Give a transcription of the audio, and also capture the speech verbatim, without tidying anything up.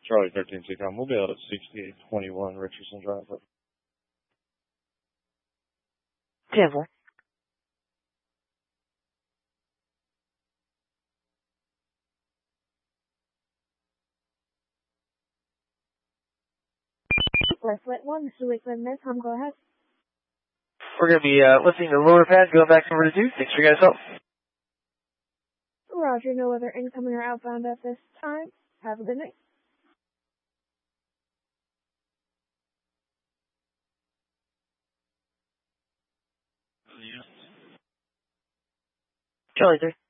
Charlie thirteen two com. We'll be out at sixty-eight twenty-one Richardson Drive. ten four. Westlet one, this is Wakeland Medcom, go ahead. We're going to be uh, lifting the lower pad, going back over to two. Thanks for your guys' help. Roger, no other incoming or outbound at this time. Have a good night. Charlie three.